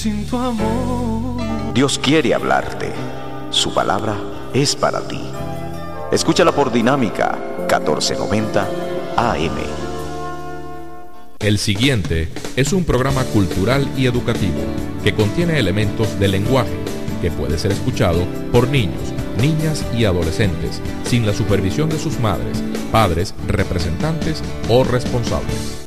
Sin tu amor. Dios quiere hablarte. Su palabra es para ti. Escúchala por Dinámica 1490 AM. El siguiente es un programa cultural y educativo que contiene elementos de lenguaje que puede ser escuchado por niños, niñas y adolescentes sin la supervisión de sus madres, padres, representantes o responsables.